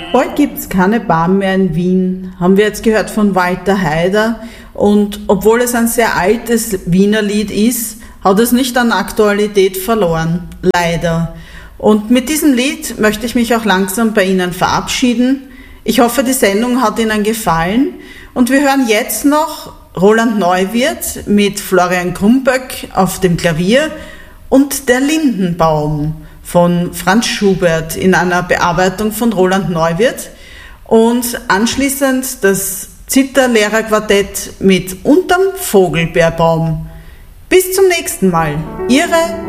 Bald gibt's keine Bahn mehr in Wien, haben wir jetzt gehört von Walter Haider. Und obwohl es ein sehr altes Wiener Lied ist, hat es nicht an Aktualität verloren, leider. Und mit diesem Lied möchte ich mich auch langsam bei Ihnen verabschieden. Ich hoffe, die Sendung hat Ihnen gefallen. Und wir hören jetzt noch Roland Neuwirth mit Florian Krumböck auf dem Klavier und Der Lindenbaum von Franz Schubert in einer Bearbeitung von Roland Neuwirth und anschließend das Zitherlehrerquartett mit Unterm Vogelbeerbaum. Bis zum nächsten Mal. Ihre